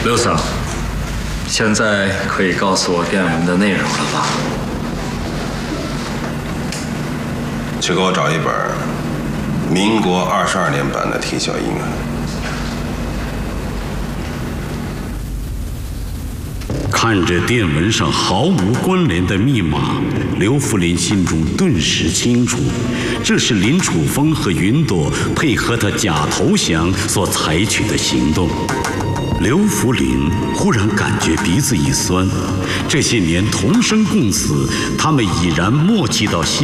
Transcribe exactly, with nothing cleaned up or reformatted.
刘桑，现在可以告诉我电文的内容了吧？ 去给我找一本民国二十二年版的《啼笑因缘》。 看着电文上毫无关联的密码，刘福林心中顿时清楚，这是林楚风和云朵配合他假投降所采取的行动。刘福林忽然感觉鼻子一酸，这些年同生共死，他们已然默契到心。